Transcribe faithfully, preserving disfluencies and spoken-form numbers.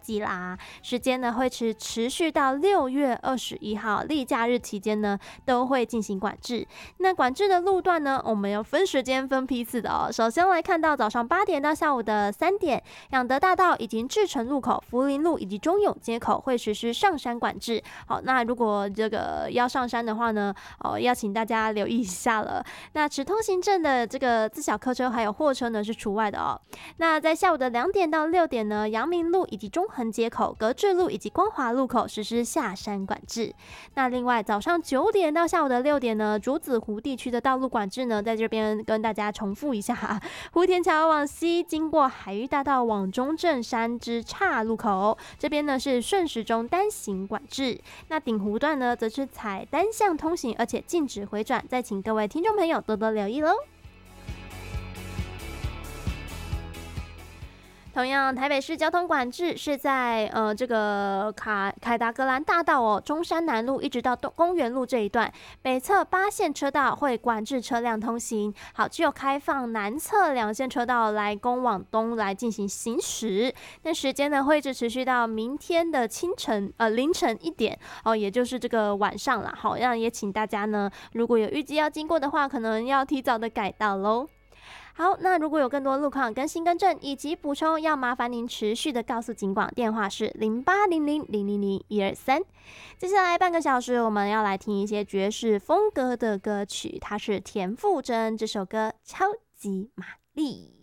季啦，时间呢会持持续到六月二十一号例假日期间呢，都会进行管制。那管制的路段呢，我们要分时间分批次的哦。首先来看到早上八点到下午的三点，养德大道以及至诚路口、福林路以及中永街口会实施上山管制。好，那如果这个要上山的话呢，哦，要请大家留意一下了。那持通行证的这个自小客车还有货车呢是除外的哦。那在下午的两点到六点呢，阳明路以及中横街口、格致路以及光华路口实施下山管制。那另外早上九点到下午的六点呢，竹子湖地区的道路管制呢，在这边跟大家重复一下哈。湖田桥往西经过海域大道往中正山之岔路口，这边呢是顺时钟单行管制。那顶湖段呢，则是采单向通行，而且禁止回转，再请各位听众朋友多多留意喽。同样，台北市交通管制是在呃这个卡凯达格兰大道哦，中山南路一直到公园路这一段，北侧八线车道会管制车辆通行。好，只有开放南侧两线车道来供往东来进行行驶。那时间呢会一直持续到明天的清晨呃凌晨一点哦，也就是这个晚上啦。好，那也请大家呢，如果有预计要经过的话，可能要提早的改道喽。好，那如果有更多路况更新更正以及补充，要麻烦您持续的告诉警广，电话是零八零零零零零一二三。接下来半个小时，我们要来听一些爵士风格的歌曲，它是田馥甄这首歌《超级玛丽》。